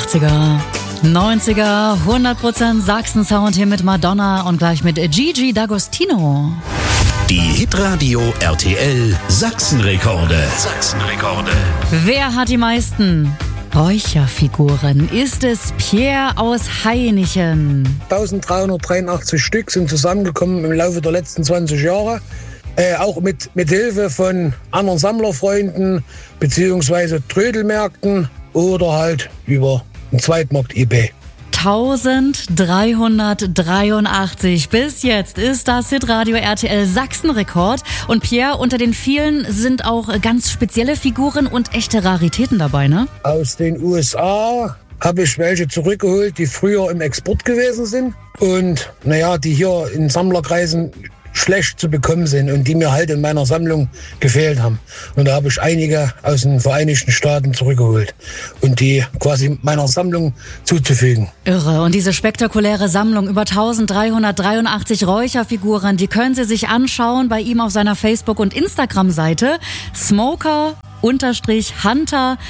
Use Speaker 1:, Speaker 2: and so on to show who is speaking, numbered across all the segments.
Speaker 1: 80er, 90er, 100% Sachsen-Sound hier mit Madonna und gleich mit Gigi D'Agostino.
Speaker 2: Die Hitradio RTL Sachsenrekorde. Sachsenrekorde.
Speaker 1: Wer hat die meisten Räucherfiguren? Ist es Pierre aus Hainichen?
Speaker 3: 1383 Stück sind zusammengekommen im Laufe der letzten 20 Jahre. Auch mit Hilfe von anderen Sammlerfreunden beziehungsweise Trödelmärkten oder halt über den Zweitmarkt eBay.
Speaker 1: 1383. Bis jetzt ist das Hitradio RTL Sachsenrekord. Und Pierre, unter den vielen sind auch ganz spezielle Figuren und echte Raritäten dabei, ne?
Speaker 3: Aus den USA habe ich welche zurückgeholt, die früher im Export gewesen sind und die hier in Sammlerkreisen schlecht zu bekommen sind und die mir halt in meiner Sammlung gefehlt haben. Und da habe ich einige aus den Vereinigten Staaten zurückgeholt und die quasi meiner Sammlung zuzufügen.
Speaker 1: Irre. Und diese spektakuläre Sammlung über 1383 Räucherfiguren, die können Sie sich anschauen bei ihm auf seiner Facebook- und Instagram-Seite Smoker_Hunter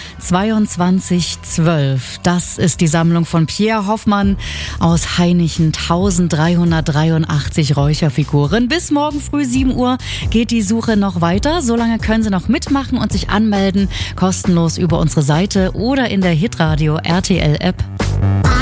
Speaker 1: 2212. Das ist die Sammlung von Pierre Hoffmann aus Hainichen. 1383 Räucherfiguren. Bis morgen früh 7 Uhr geht die Suche noch weiter. Solange können Sie noch mitmachen und sich anmelden. Kostenlos über unsere Seite oder in der Hitradio RTL App.